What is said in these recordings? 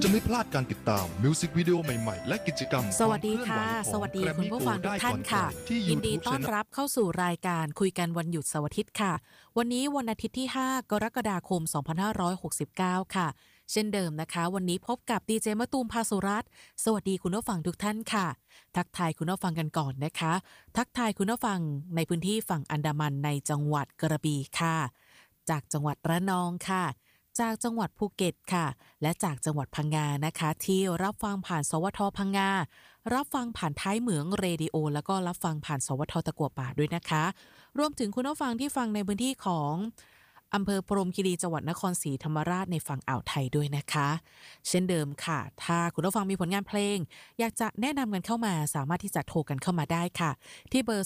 จะไม่พลาดการติดตามมิวสิกวิดีโอใหม่ๆและกิจกรรมสวัสดีค่ะสวัสดีคุณผู้ฟังทุกท่านค่ะยินดีต้อนรับเข้าสู่รายการคุยกันวันหยุดเสาร์อาทิตย์ค่ะวันนี้วันอาทิตย์ที่5กรกฎาคม2569ค่ะเช่นเดิมนะคะวันนี้พบกับดีเจมะตูมภาสุรัตน์สวัสดีคุณผู้ฟังทุกท่านค่ะทักทายคุณผู้ฟังกันก่อนนะคะทักทายคุณผู้ฟังในพื้นที่ฝั่งอันดามันในจังหวัดกระบี่ค่ะจากจังหวัดระนองค่ะจากจังหวัดภูเก็ตค่ะและจากจังหวัดพังงานะคะที่รับฟังผ่านสวทพังงารับฟังผ่านท้ายเหมืองเรดิโอแล้วก็รับฟังผ่านสวทตะกั่วป่าด้วยนะคะรวมถึงคุณผู้ฟังที่ฟังในพื้นที่ของอำเภอพรหมคีรีจังหวัดนครศรีธรรมราชในฝั่งอ่าวไทยด้วยนะคะเช่นเดิมค่ะถ้าคุณผู้ฟังมีผลงานเพลงอยากจะแนะนำกันเข้ามาสามารถที่จะโทรกันเข้ามาได้ค่ะที่เบอร์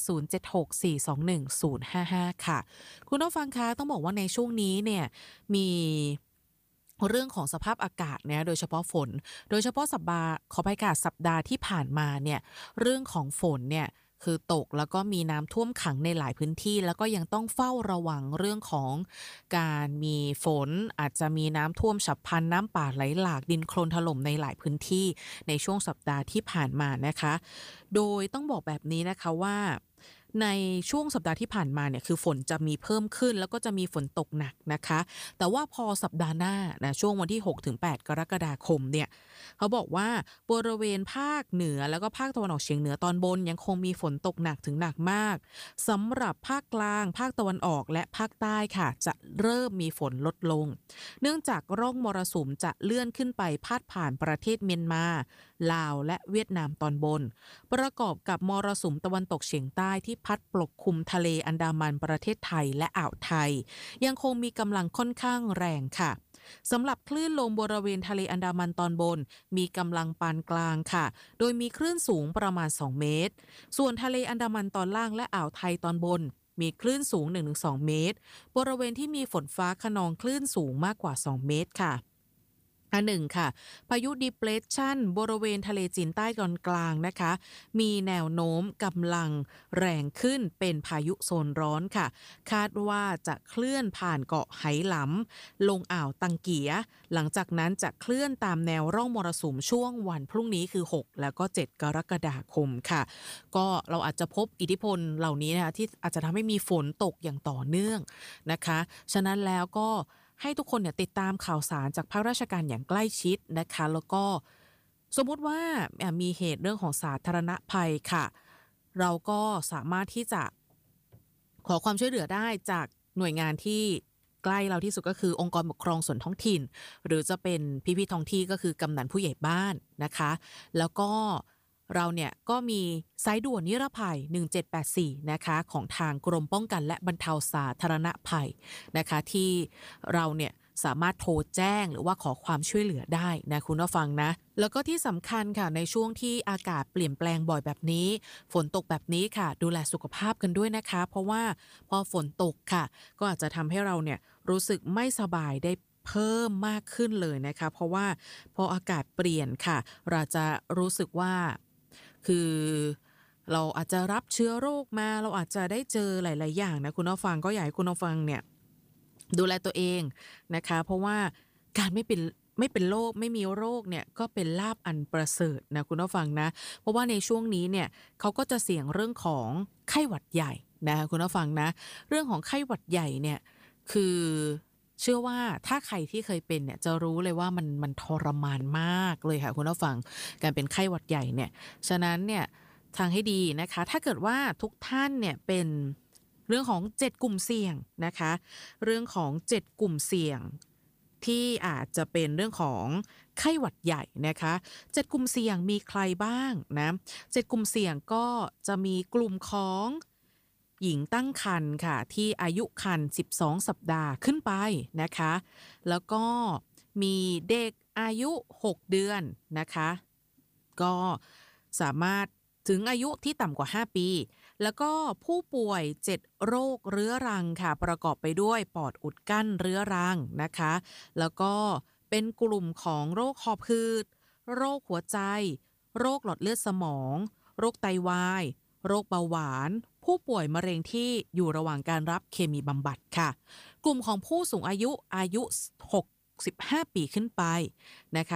0764211055ค่ะคุณผู้ฟังคะต้องบอกว่าในช่วงนี้เนี่ยมีเรื่องของสภาพอากาศเนี่ยโดยเฉพาะฝนโดยเฉพาะสัปดาห์ที่ผ่านมาเนี่ยเรื่องของฝนเนี่ยคือตกแล้วก็มีน้ำท่วมขังในหลายพื้นที่แล้วก็ยังต้องเฝ้าระวังเรื่องของการมีฝนอาจจะมีน้ำท่วมฉับพลันน้ำป่าไหลหลากดินโคลนถล่มในหลายพื้นที่ในช่วงสัปดาห์ที่ผ่านมานะคะโดยต้องบอกแบบนี้นะคะว่าในช่วงสัปดาห์ที่ผ่านมาเนี่ยคือฝนจะมีเพิ่มขึ้นแล้วก็จะมีฝนตกหนักนะคะแต่ว่าพอสัปดาห์หน้านะช่วงวันที่ 6-8 กรกฎาคมเนี่ยเขาบอกว่าบริเวณภาคเหนือแล้วก็ภาคตะวันออกเฉียงเหนือตอนบนยังคงมีฝนตกหนักถึงหนักมากสำหรับภาคกลางภาคตะวันออกและภาคใต้ค่ะจะเริ่มมีฝนลดลงเนื่องจากร่องมรสุมจะเลื่อนขึ้นไปพาดผ่านประเทศเมียนมาลาวและเวียดนามตอนบนประกอบกับมรสุมตะวันตกเฉียงใต้ที่พัดปกคลุมทะเลอันดามันประเทศไทยและอ่าวไทยยังคงมีกำลังค่อนข้างแรงค่ะสำหรับคลื่นลมบริเวณทะเลอันดามันตอนบนมีกำลังปานกลางค่ะโดยมีคลื่นสูงประมาณ2เมตรส่วนทะเลอันดามันตอนล่างและอ่าวไทยตอนบนมีคลื่นสูง 1-2 เมตรบริเวณที่มีฝนฟ้าคะนองคลื่นสูงมากกว่า2เมตรค่ะอันหนึ่งค่ะพายุ Depression บริเวณทะเลจีนใต้ตอนกลางนะคะมีแนวโน้มกำลังแรงขึ้นเป็นพายุโซนร้อนค่ะคาดว่าจะเคลื่อนผ่านเกาะไหหลำลงอ่าวตังเกียหลังจากนั้นจะเคลื่อนตามแนวร่องมรสุมช่วงวันพรุ่งนี้คือ6แล้วก็7กรกฎาคมค่ะก็เราอาจจะพบอิทธิพลเหล่านี้นะคะที่อาจจะทำให้มีฝนตกอย่างต่อเนื่องนะคะฉะนั้นแล้วก็ให้ทุกคนเนี่ยติดตามข่าวสารจากภาคราชการอย่างใกล้ชิดนะคะแล้วก็สมมุติว่ามีเหตุเรื่องของสาธารณภัยค่ะเราก็สามารถที่จะขอความช่วยเหลือได้จากหน่วยงานที่ใกล้เราที่สุดก็คือองค์กรปกครองส่วนท้องถิ่นหรือจะเป็นพี่ท้องที่ก็คือกำนันผู้ใหญ่บ้านนะคะแล้วก็เราเนี่ยก็มีสายด่วนนิรภัย1784นะคะของทางกรมป้องกันและบรรเทาสาธารณภัยนะคะที่เราเนี่ยสามารถโทรแจ้งหรือว่าขอความช่วยเหลือได้นะคุณผู้ฟังนะแล้วก็ที่สำคัญค่ะในช่วงที่อากาศเปลี่ยนแปลงบ่อยแบบนี้ฝนตกแบบนี้ค่ะดูแลสุขภาพกันด้วยนะคะเพราะว่าพอฝนตกค่ะก็อาจจะทำให้เราเนี่ยรู้สึกไม่สบายได้เพิ่มมากขึ้นเลยนะคะเพราะว่าพออากาศเปลี่ยนค่ะเราจะรู้สึกว่าคือเราอาจจะรับเชื้อโรคมาเราอาจจะได้เจอหลายๆอย่างนะคุณผู้ฟังก็อยากให้คุณผู้ฟังเนี่ยดูแลตัวเองนะคะเพราะว่าการไม่เป็นโรคไม่มีโรคเนี่ยก็เป็นลาภอันประเสริฐนะคุณผู้ฟังนะเพราะว่าในช่วงนี้เนี่ยเขาก็จะเสี่ยงเรื่องของไข้หวัดใหญ่นะคุณผู้ฟังนะเรื่องของไข้หวัดใหญ่เนี่ยคือเชื่อว่าถ้าใครที่เคยเป็นเนี่ยจะรู้เลยว่ามันทรมานมากเลยค่ะคุณผู้ฟังการเป็นไข้หวัดใหญ่เนี่ยฉะนั้นเนี่ยทางให้ดีนะคะถ้าเกิดว่าทุกท่านเนี่ยเป็นเรื่องของ7กลุ่มเสี่ยงนะคะเรื่องของ7กลุ่มเสี่ยงที่อาจจะเป็นเรื่องของไข้หวัดใหญ่นะคะ7กลุ่มเสี่ยงมีใครบ้างนะ7กลุ่มเสี่ยงก็จะมีกลุ่มของหญิงตั้งครรภ์ค่ะที่อายุครรภ์12สัปดาห์ขึ้นไปนะคะแล้วก็มีเด็กอายุ6เดือนนะคะก็สามารถถึงอายุที่ต่ำกว่า5ปีแล้วก็ผู้ป่วย7โรคเรื้อรังค่ะประกอบไปด้วยปอดอุดกั้นเรื้อรังนะคะแล้วก็เป็นกลุ่มของโรคหอบหืดโรคหัวใจโรคหลอดเลือดสมองโรคไตวายโรคเบาหวานผู้ป่วยมะเร็งที่อยู่ระหว่างการรับเคมีบำบัดค่ะกลุ่มของผู้สูงอายุ15 ปีขึ้นไปนะคะผ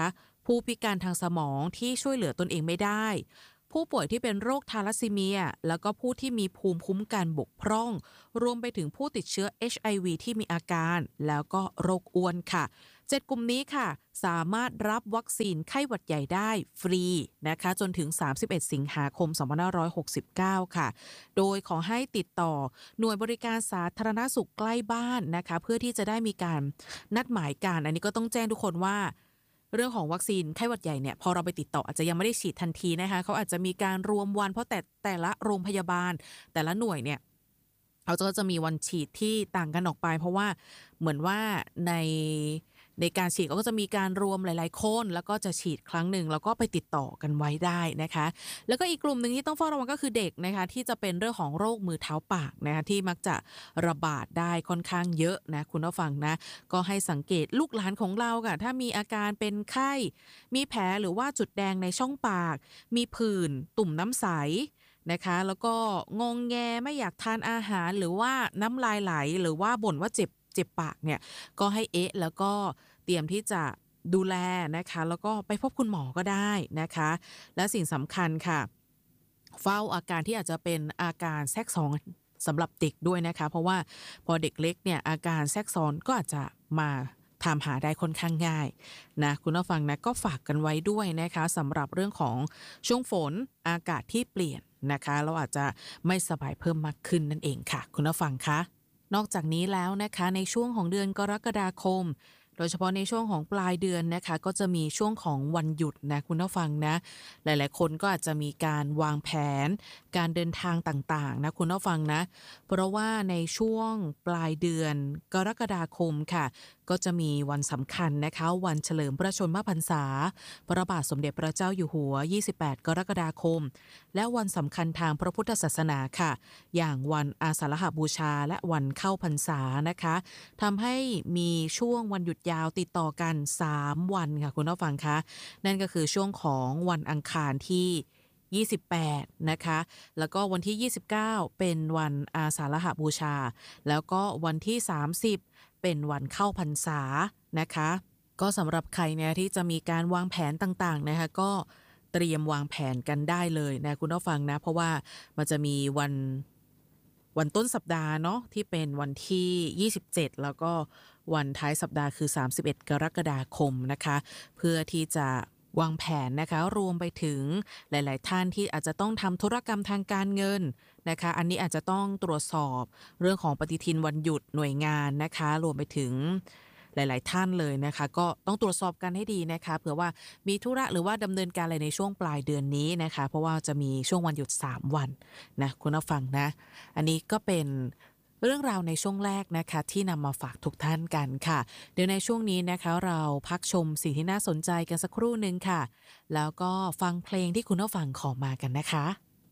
ผู้พิการทางสมองที่ช่วยเหลือตนเองไม่ได้ผู้ป่วยที่เป็นโรคทาลัสซีเมียแล้วก็ผู้ที่มีภูมิคุ้มกันบกพร่องรวมไปถึงผู้ติดเชื้อ HIV ที่มีอาการแล้วก็โรคอ้วนค่ะ7กลุ่มนี้ค่ะสามารถรับวัคซีนไข้หวัดใหญ่ได้ฟรีนะคะจนถึง31สิงหาคม2569ค่ะโดยขอให้ติดต่อหน่วยบริการสาธารณสุขใกล้บ้านนะคะเพื่อที่จะได้มีการนัดหมายกันอันนี้ก็ต้องแจ้งทุกคนว่าเรื่องของวัคซีนไข้หวัดใหญ่เนี่ยพอเราไปติดต่ออาจจะยังไม่ได้ฉีดทันทีนะคะเขาอาจจะมีการรวมวันเพราะแต่ละโรงพยาบาลแต่ละหน่วยเนี่ยเขาก็จะมีวันฉีดที่ต่างกันออกไปเพราะว่าเหมือนว่าในการฉีดก็จะมีการรวมหลายๆคนแล้วก็จะฉีดครั้งหนึ่งแล้วก็ไปติดต่อกันไว้ได้นะคะแล้วก็อีกกลุ่มหนึ่งที่ต้องเฝ้าระวังก็คือเด็กนะคะที่จะเป็นเรื่องของโรคมือเท้าปากนะคะที่มักจะระบาดได้ค่อนข้างเยอะนะคุณผู้ฟังนะก็ให้สังเกตลูกหลานของเราค่ะถ้ามีอาการเป็นไข้มีแผลหรือว่าจุดแดงในช่องปากมีผื่นตุ่มน้ำใสนะคะแล้วก็งงแงไม่อยากทานอาหารหรือว่าน้ำลายไหลหรือว่าบ่นว่าเจ็บปากเนี่ยก็ให้แล้วก็เตรียมที่จะดูแลนะคะแล้วก็ไปพบคุณหมอก็ได้นะคะและสิ่งสำคัญค่ะเฝ้าอาการที่อาจจะเป็นอาการแทรกซ้อนสำหรับเด็กด้วยนะคะเพราะว่าพอเด็กเล็กเนี่ยอาการแทรกซ้อนก็อาจจะมาถามหาได้ค่อนข้างง่ายนะคุณผู้ฟังนะก็ฝากกันไว้ด้วยนะคะสำหรับเรื่องของช่วงฝนอากาศที่เปลี่ยนนะคะเราอาจจะไม่สบายเพิ่มมากขึ้นนั่นเองค่ะคุณผู้ฟังคะนอกจากนี้แล้วนะคะในช่วงของเดือนกรกฎาคมโดยเฉพาะในช่วงของปลายเดือนนะคะก็จะมีช่วงของวันหยุดนะคุณผู้ฟังนะหลายๆคนก็อาจจะมีการวางแผนการเดินทางต่างๆนะคุณผู้ฟังนะเพราะว่าในช่วงปลายเดือนกรกฎาคมค่ะก็จะมีวันสำคัญนะคะวันเฉลิมพระชนมพรรษาพระบาทสมเด็จพระเจ้าอยู่หัว28กรกฎาคมและวันสำคัญทางพระพุทธศาสนาค่ะอย่างวันอาสาฬหบูชาและวันเข้าพรรษานะคะทำให้มีช่วงวันหยุดยาวติดต่อกัน3วันค่ะคุณผู้ฟังคะนั่นก็คือช่วงของวันอังคารที่28นะคะแล้วก็วันที่29เป็นวันอาสาฬหบูชาแล้วก็วันที่30เป็นวันเข้าพรรษานะคะก็สำหรับใครเนี่ยที่จะมีการวางแผนต่างๆนะคะก็เตรียมวางแผนกันได้เลยนะคุณผู้ฟังนะเพราะว่ามันจะมีวันต้นสัปดาห์เนาะที่เป็นวันที่27แล้วก็วันท้ายสัปดาห์คือ31กรกฎาคมนะคะเพื่อที่จะวางแผนนะคะรวมไปถึงหลายๆท่านที่อาจจะต้องทำธุรกรรมทางการเงินนะคะอันนี้อาจจะต้องตรวจสอบเรื่องของปฏิทินวันหยุดหน่วยงานนะคะรวมไปถึงหลายๆท่านเลยนะคะก็ต้องตรวจสอบกันให้ดีนะคะเผื่อว่ามีธุระหรือว่าดำเนินการอะไรในช่วงปลายเดือนนี้นะคะเพราะว่าจะมีช่วงวันหยุด3วันนะคุณผู้ฟังนะอันนี้ก็เป็นเรื่องราวในช่วงแรกนะคะที่นำมาฝากทุกท่านกันค่ะเดี๋ยวในช่วงนี้นะคะเราพักชมสิ่งที่น่าสนใจกันสักครู่นึงค่ะแล้วก็ฟังเพลงที่คุณผู้ฟังขอมากันนะคะ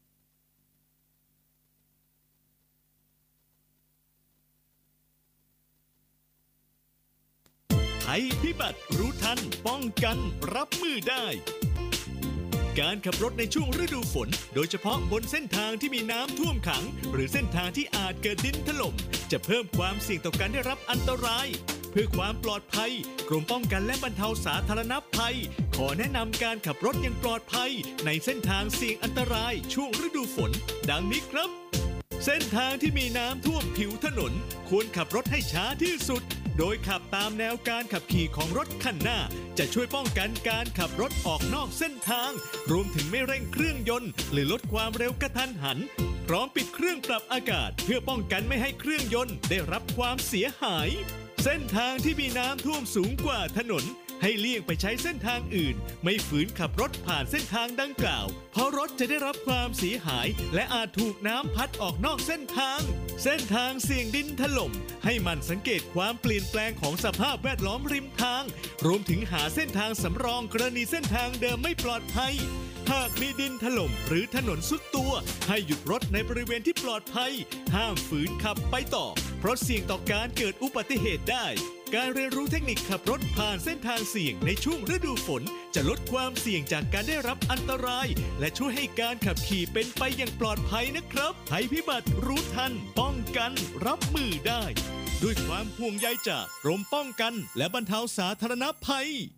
ภัยพิบัติรู้ทันป้องกันรับมือได้การขับรถในช่วงฤดูฝนโดยเฉพาะบนเส้นทางที่มีน้ำท่วมขังหรือเส้นทางที่อาจเกิดดินถล่มจะเพิ่มความเสี่ยงต่อการได้รับอันตรายเพื่อความปลอดภัยกรมป้องกันและบรรเทาสาธารณภัยขอแนะนำการขับรถอย่างปลอดภัยในเส้นทางเสี่ยงอันตรายช่วงฤดูฝนดังนี้ครับเส้นทางที่มีน้ำท่วมผิวถนนควรขับรถให้ช้าที่สุดโดยขับตามแนวการขับขี่ของรถคันหน้าจะช่วยป้องกันการขับรถออกนอกเส้นทางรวมถึงไม่เร่งเครื่องยนต์หรือลดความเร็วกระทันหันพร้อมปิดเครื่องปรับอากาศเพื่อป้องกันไม่ให้เครื่องยนต์ได้รับความเสียหายเส้นทางที่มีน้ำท่วมสูงกว่าถนนให้เลี่ยงไปใช้เส้นทางอื่นไม่ฝืนขับรถผ่านเส้นทางดังกล่าวเพราะรถจะได้รับความเสียหายและอาจถูกน้ำพัดออกนอกเส้นทางเส้นทางเสี่ยงดินถล่มให้มันสังเกตความเปลี่ยนแปลงของสภาพแวดล้อมริมทางรวมถึงหาเส้นทางสำรองกรณีเส้นทางเดิมไม่ปลอดภัยหากมีดินถล่มหรือถนนทรุดตัวให้หยุดรถในบริเวณที่ปลอดภัยห้ามฝืนขับไปต่อเพราะเสี่ยงต่อการเกิดอุบัติเหตุได้การเรียนรู้เทคนิคขับรถผ่านเส้นทางเสี่ยงในช่วงฤดูฝนจะลดความเสี่ยงจากการได้รับอันตรายและช่วยให้การขับขี่เป็นไปอย่างปลอดภัยนะครับภัยพิบัติรู้ทันป้องกันรับมือได้ด้วยความห่วงใยจากกรมป้องกันและบรรเทาสาธารณภัย